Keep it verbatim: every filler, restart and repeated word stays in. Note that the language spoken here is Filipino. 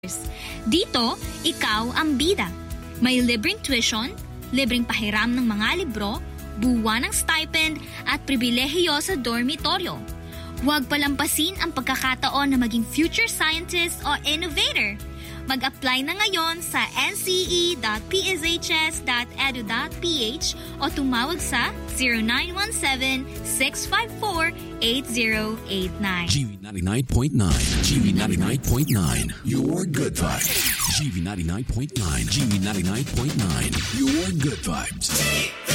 Dito, ikaw ang bida. May libreng tuition, libreng pahiram ng mga libro, buwan ng stipend at pribilehiyo sa dormitoryo. Huwag palampasin ang pagkakataon na maging future scientist o innovator. Mag-apply na ngayon sa n c e dot p s h s dot e d u dot p h o tumawag sa zero nine one seven, six five four, eight zero eight nine. G V ninety-nine point nine. G V ninety-nine point nine. Your good vibes. G V ninety-nine point nine. G V ninety-nine point nine. Your good vibes.